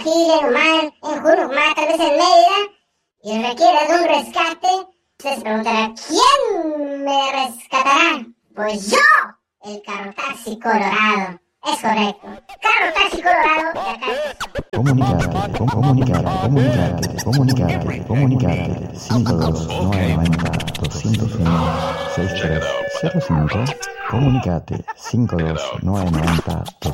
Guayaquil, en Humán, en Jurumá, tal vez en Mérida, y requiere de un rescate, usted se preguntará, ¿quién me rescatará? Pues yo, el Carro Taxi Colorado. Es correcto. Carro Taxi Colorado, de acá. Comunicate. 52990-201-6305. Comunicate 52990-201-6305.